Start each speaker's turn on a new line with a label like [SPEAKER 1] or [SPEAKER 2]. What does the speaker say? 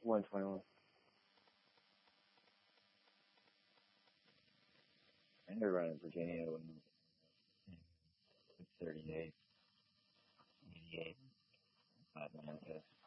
[SPEAKER 1] 121. I ended running Virginia when I was 38, 88, 5 minutes.